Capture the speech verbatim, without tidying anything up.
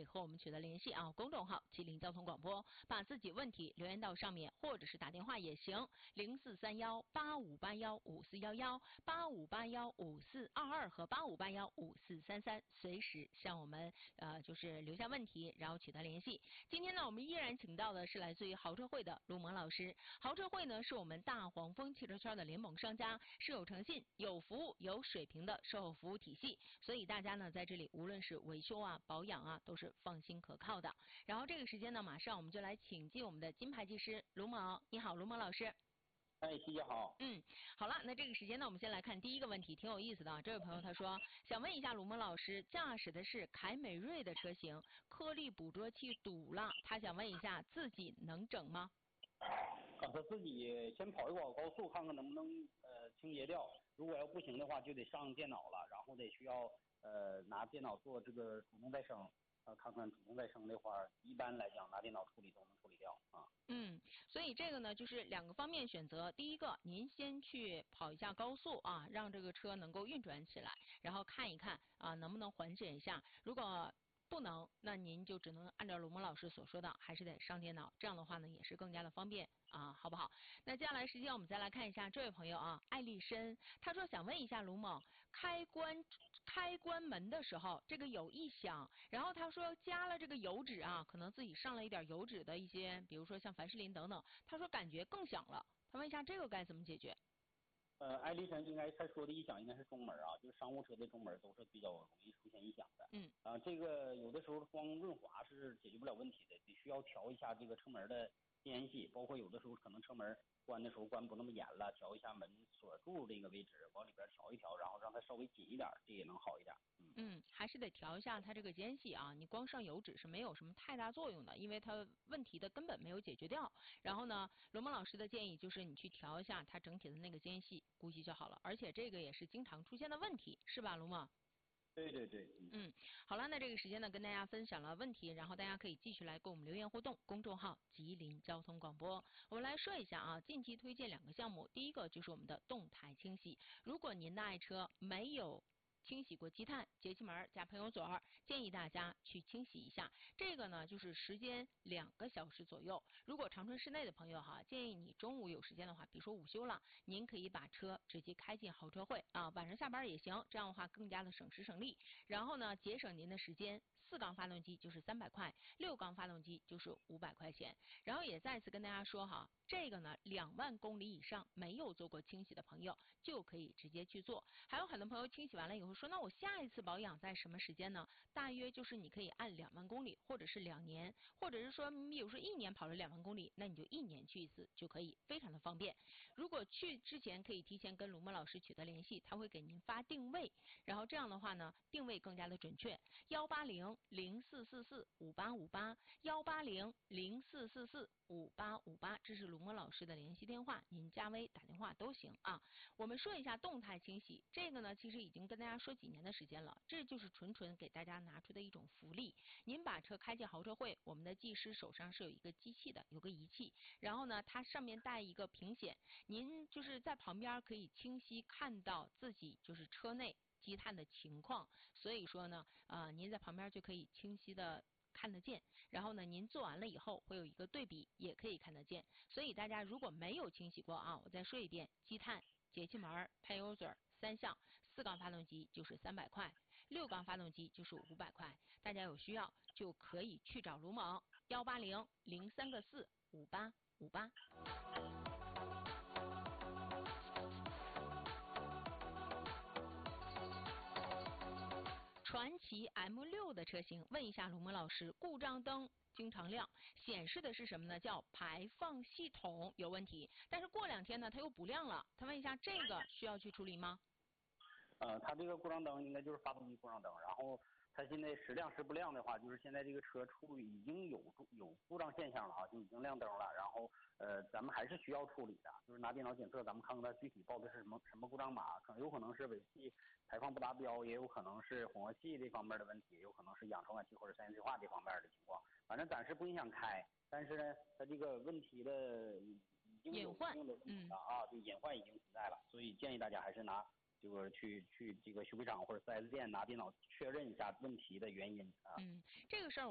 以和我们取得联系啊，公众号吉林交通广播，把自己问题留言到上面，或者是打电话也行，零四三幺八五八幺五四幺幺、八五八幺五四二二和八五八幺五四三三，随时向我们呃就是留下问题，然后取得联系。今天呢，我们依然请到的是来自于豪车会的卢萌老师。豪车会呢是我们大黄蜂汽车圈的联盟商家，是有诚信、有服务、有水平的售后服务体系，所以大家呢在这里无论是维修啊、保养啊，都是放心可靠的。然后这个时间呢，马上我们就来请进我们的金牌技师卢萌。你好，卢萌老师。 哎，谢谢好。 嗯，好了，那这个时间呢，我们先来看第一个问题，挺有意思的啊。这位朋友他说，想问一下卢萌老师，驾驶的是凯美瑞的车型，颗粒捕捉器堵了，他想问一下自己能整吗？ 啊，他自己先跑一跑高速，看看能不能呃清洁掉。如果要不行的话，就得上电脑了，然后得需要呃拿电脑做这个主动再生。呃，看看主动再生的话，一般来讲拿电脑处理都能处理掉啊。 嗯，所以这个呢，就是两个方面选择。第一个，您先去跑一下高速啊，让这个车能够运转起来，然后看一看啊，能不能缓解一下。如果不能，那您就只能按照卢萌老师所说的，还是得上电脑。这样的话呢，也是更加的方便啊，好不好？那接下来时间我们再来看一下这位朋友啊，艾丽申，他说想问一下卢萌，开关开关门的时候，这个有异响，然后他说加了这个油脂啊，可能自己上了一点油脂的一些，比如说像凡士林等等，他说感觉更响了。他问一下这个该怎么解决？ 呃，艾力绅应该他说的异响应该是中门啊，就是商务车的中门都是比较容易出现异响的。 嗯。 啊，这个有的时候光润滑是解决不了问题的，得需要调一下这个车门的间隙，包括有的时候可能车门关的时候关不那么严了，调一下门锁住这个位置，往里边调一调，然后让它稍微紧一点，这也能好一点。嗯， 嗯，还是得调一下它这个间隙啊，你光上油脂是没有什么太大作用的，因为它问题的根本没有解决掉。然后呢，罗萌老师的建议就是你去调一下它整体的那个间隙，估计就好了。而且这个也是经常出现的问题，是吧，卢萌？ 对对对。 嗯, 嗯，好了，那这个时间呢，跟大家分享了问题，然后大家可以继续来跟我们留言互动，公众号吉林交通广播。我们来说一下啊，近期推荐两个项目，第一个就是我们的动态清洗，如果您的爱车没有清洗过积碳、节气门加喷油嘴，建议大家去清洗一下。这个呢，就是时间两个小时左右。如果长春市内的朋友哈，建议你中午有时间的话，比如说午休了，您可以把车直接开进豪车会啊，晚上下班也行，这样的话更加的省时省力。然后呢，节省您的时间。四缸发动机就是三百块，六缸发动机就是五百块钱。然后也再次跟大家说哈。这个呢，两万公里以上没有做过清洗的朋友就可以直接去做。还有很多朋友清洗完了以后说，那我下一次保养在什么时间呢？大约就是你可以按两万公里，或者是两年，或者是说，你比如说一年跑了两万公里，那你就一年去一次就可以，非常的方便。如果去之前可以提前跟卢萌老师取得联系，他会给您发定位，然后这样的话呢，定位更加的准确。幺八零零四四四五八五八，幺八零零四四四五八五八，这是卢萌老师的联系电话，您加微打电话都行啊。我们说一下动态清洗，这个呢其实已经跟大家说几年的时间了，这就是纯纯给大家拿出的一种福利。您把车开进豪车会，我们的技师手上是有一个机器的，有个仪器，然后呢它上面带一个屏显，您就是在旁边可以清晰看到自己就是车内积碳的情况，所以说呢呃您在旁边就可以清晰的看得见，然后呢，您做完了以后会有一个对比，也可以看得见。所以大家如果没有清洗过啊，我再说一遍：积碳、节气门、喷油嘴三项，四缸发动机就是三百块，六缸发动机就是五百块。大家有需要就可以去找卢萌，幺八零零三个四五八五八。传祺 M 六 的车型，问一下卢萌老师，故障灯经常亮，显示的是什么呢？叫排放系统有问题，但是过两天呢，它又不亮了。他问一下，这个需要去处理吗？ 呃，它这个故障灯应该就是发动机故障灯，然后它现在时亮时不亮的话，就是现在这个车处理已经有有故障现象了啊，就已经亮灯了，然后呃，咱们还是需要处理的，就是拿电脑检测，咱们看看它具体报的是什么什么故障码，可能有可能是尾气排放不达标，也有可能是混合气这方面的问题，有可能是氧传感器或者三元催化这方面的情况，反正暂时不影响开，但是呢，它这个问题的已经有一定的问题了啊，对，隐患已经存在了，所以建议大家还是拿。就是去去这个修配厂或者四 S 店拿电脑确认一下问题的原因啊。 嗯，这个事儿。